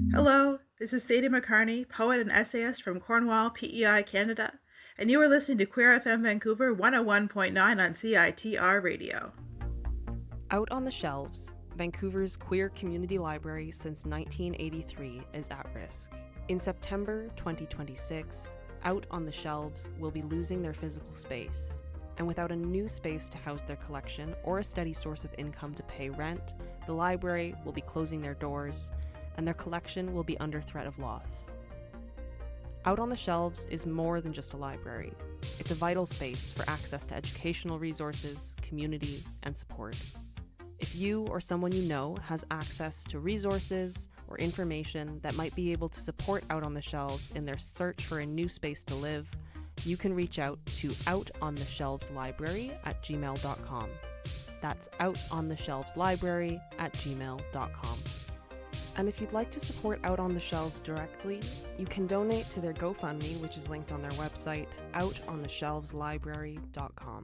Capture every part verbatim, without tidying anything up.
Hello, this is Sadie McCarney, poet and essayist from Cornwall, P E I, Canada, and you are listening to Queer F M Vancouver one oh one point nine on C I T R Radio. Out on the Shelves, Vancouver's queer community library since nineteen eighty-three is at risk. In September twenty twenty-six, Out on the Shelves will be losing their physical space. And without a new space to house their collection or a steady source of income to pay rent, the library will be closing their doors, and their collection will be under threat of loss. Out on the Shelves is more than just a library. It's a vital space for access to educational resources, community, and support. If you or someone you know has access to resources or information that might be able to support Out on the Shelves in their search for a new space to live, you can reach out to outontheshelveslibrary at gmail dot com. That's outontheshelveslibrary at gmail dot com. And if you'd like to support Out on the Shelves directly, you can donate to their GoFundMe, which is linked on their website, out on the shelves library dot com.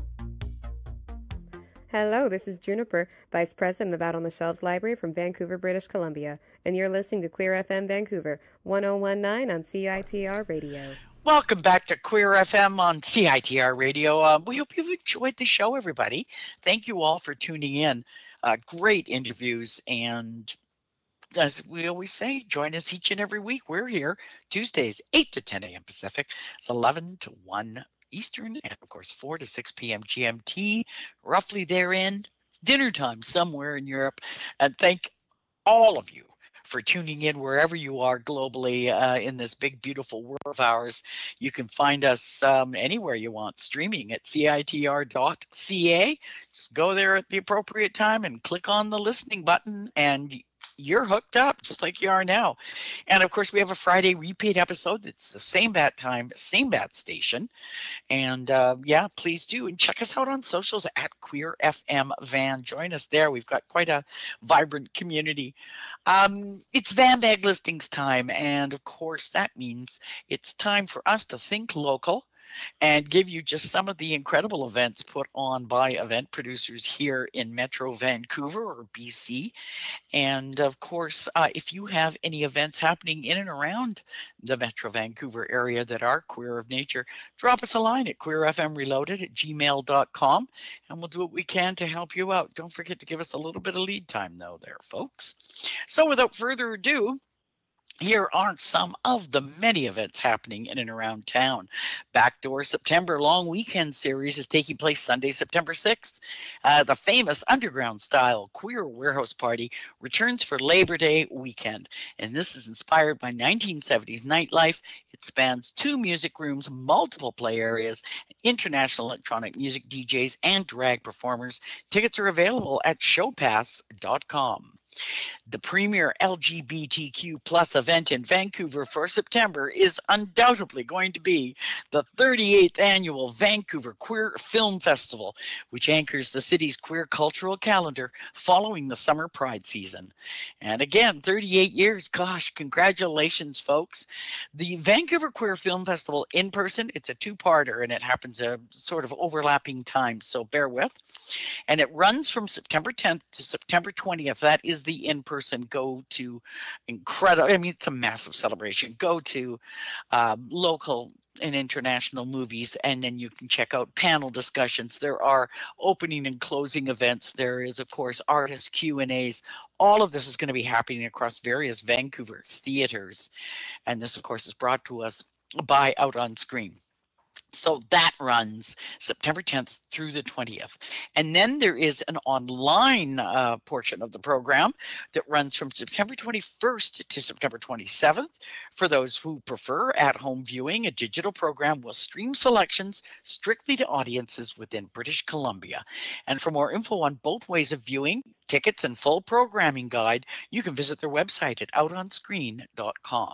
Hello, this is Juniper, Vice President of Out on the Shelves Library from Vancouver, British Columbia, and you're listening to Queer F M Vancouver one oh one point nine on C I T R Radio. Welcome back to Queer F M on C I T R Radio. Uh, we hope you've enjoyed the show, everybody. Thank you all for tuning in. Uh, great interviews, and as we always say, join us each and every week. We're here Tuesdays, eight to ten a.m. Pacific. It's eleven to one Eastern, and of course, four to six p.m. G M T, roughly therein. It's dinner time somewhere in Europe. And thank all of you for tuning in wherever you are globally uh, in this big, beautiful world of ours. You can find us um, anywhere you want, streaming at C I T R dot C A. Just go there at the appropriate time and click on the listening button, and you're hooked up just like you are now. And of course, we have a Friday repeat episode. It's the same bat time, same bat station. And uh, yeah, please do. And check us out on socials at Queer F M Van. Join us there. We've got quite a vibrant community. Um, it's Van Bag Listings time. And of course, that means it's time for us to think local and give you just some of the incredible events put on by event producers here in Metro Vancouver or B C. And of course, uh, if you have any events happening in and around the Metro Vancouver area that are queer of nature, drop us a line at queerfmreloaded at gmail dot com, and we'll do what we can to help you out. Don't forget to give us a little bit of lead time, though, there, folks. So without further ado, here are some of the many events happening in and around town. Backdoor September Long Weekend Series is taking place Sunday, September sixth. Uh, the famous underground-style queer warehouse party returns for Labor Day weekend, and this is inspired by nineteen seventies nightlife. It spans two music rooms, multiple play areas, international electronic music D Js, and drag performers. Tickets are available at showpass dot com. The premier L G B T Q plus event in Vancouver for September is undoubtedly going to be the thirty-eighth Annual Vancouver Queer Film Festival, which anchors the city's queer cultural calendar following the summer Pride season. And again, thirty-eight years, gosh, congratulations, folks. The Vancouver Queer Film Festival in person, it's a two-parter, and it happens a sort of overlapping time, so bear with. And it runs from September tenth to September twentieth. That is the in-person go to incredible, I mean, it's a massive celebration. Go to uh, local and international movies, and then you can check out panel discussions. There are opening and closing events. There is, of course, artist Q and A's. All of this is going to be happening across various Vancouver theaters. And this, of course, is brought to us by Out on Screen. So that runs September tenth through the twentieth. And then there is an online uh, portion of the program that runs from September twenty-first to September twenty-seventh. For those who prefer at-home viewing, a digital program will stream selections strictly to audiences within British Columbia. And for more info on both ways of viewing, tickets, and full programming guide, you can visit their website at out on screen dot com.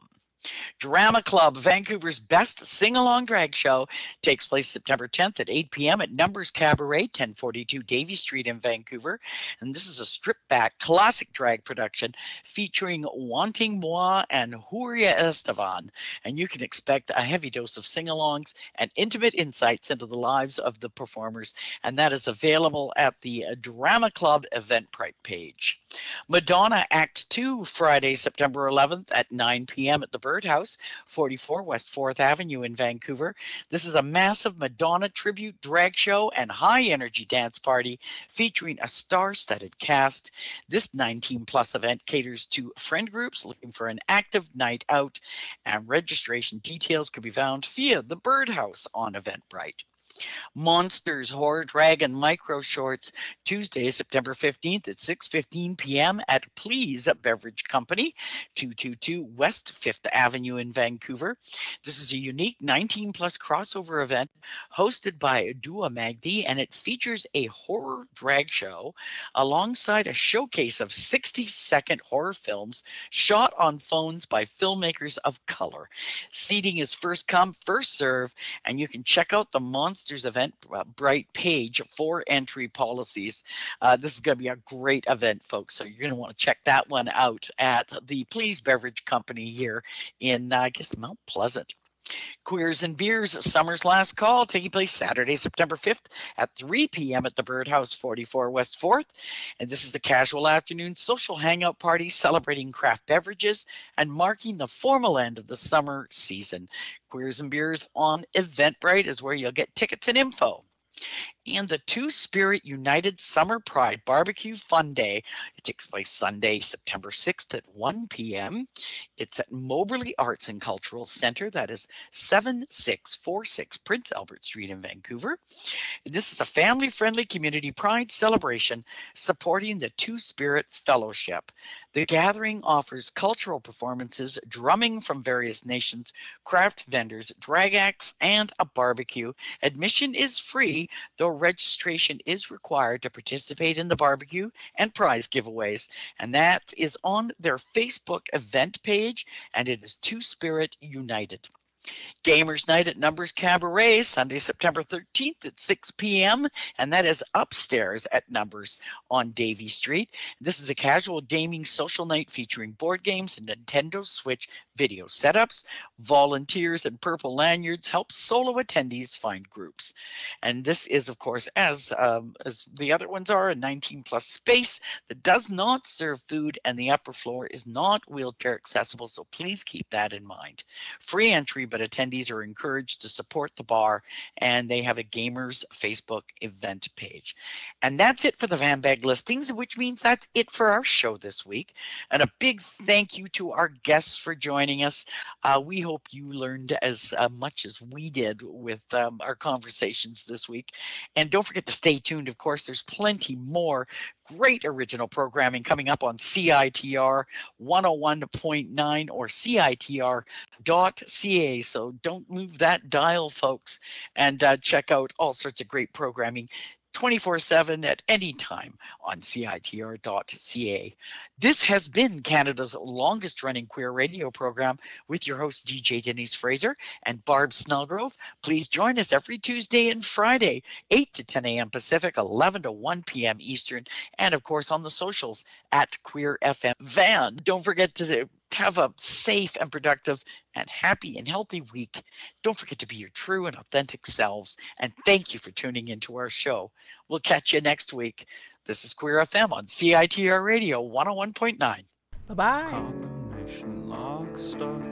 Drama Club, Vancouver's best sing-along drag show, takes place September tenth at eight p.m. at Numbers Cabaret, ten forty-two Davie Street in Vancouver. And this is a stripped-back classic drag production featuring Wanting Moi and Huria Estevan. And you can expect a heavy dose of sing-alongs and intimate insights into the lives of the performers. And that is available at the Drama Club Eventbrite page. Madonna Act two, Friday, September eleventh at nine p.m. at the Birdhouse, forty-four West fourth Avenue in Vancouver. This is a massive Madonna tribute drag show and high-energy dance party featuring a star-studded cast. This nineteen plus event caters to friend groups looking for an active night out, and registration details can be found via the Birdhouse on Eventbrite. Monsters Horror Drag and Micro Shorts, Tuesday, September fifteenth at six fifteen p.m. at Please Beverage Company, two twenty-two West fifth Avenue in Vancouver. This is a unique nineteen plus crossover event hosted by Dua Magdi, and it features a horror drag show alongside a showcase of sixty second horror films shot on phones by filmmakers of color. Seating is first come, first serve, and you can check out the Monsters Eventbrite page for entry policies. Uh, this is going to be a great event, folks, so you're going to want to check that one out at the Please Beverage Company here in, uh, I guess, Mount Pleasant. Queers and Beers Summer's Last Call, taking place Saturday, September fifth at three p.m. at the Birdhouse, forty-four West fourth. And this is a casual afternoon social hangout party celebrating craft beverages and marking the formal end of the summer season. Queers and Beers on Eventbrite is where you'll get tickets and info. And the Two Spirit United Summer Pride Barbecue Fun Day. It takes place Sunday, September sixth at one p.m. It's at Moberly Arts and Cultural Center. That is seven six four six Prince Albert Street in Vancouver. This is a family-friendly community pride celebration supporting the Two Spirit Fellowship. The gathering offers cultural performances, drumming from various nations, craft vendors, drag acts, and a barbecue. Admission is free, though registration is required to participate in the barbecue and prize giveaways. And that is on their Facebook event page, and it is Two Spirit United. Gamers Night at Numbers Cabaret, Sunday, September thirteenth at six p.m., and that is upstairs at Numbers on Davie Street. This is a casual gaming social night featuring board games and Nintendo Switch video setups. Volunteers and purple lanyards help solo attendees find groups. And this is, of course, as um, as the other ones are, a nineteen plus space that does not serve food, and the upper floor is not wheelchair accessible, so please keep that in mind. Free entry, but attendees are encouraged to support the bar, and they have a gamers Facebook event page. And that's it for the Van Bag listings, which means that's it for our show this week. And a big thank you to our guests for joining us. Uh, we hope you learned as uh, much as we did with um, our conversations this week. And don't forget to stay tuned. Of course, there's plenty more great original programming coming up on C I T R one oh one point nine or C I T R dot C A. So don't move that dial, folks, and uh, check out all sorts of great programming twenty-four seven at any time on C I T R dot C A. This has been Canada's longest running queer radio program with your host D J Denise Fraser and Barb Snellgrove. Please join us every Tuesday and Friday, eight to ten a.m. Pacific, eleven to one p.m. Eastern, and of course on the socials at Queer F M Van. Don't forget to have a safe and productive and happy and healthy week. Don't forget to be your true and authentic selves. And thank you for tuning into our show. We'll catch you next week. This is Queer F M on C I T R Radio one oh one point nine. Bye-bye. Combination lock, stock,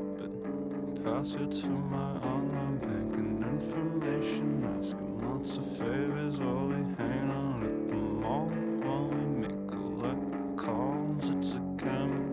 open. Passwords for my online banking information. Asking lots of favors while we hang out at the mall. While we make collect calls, it's a chemical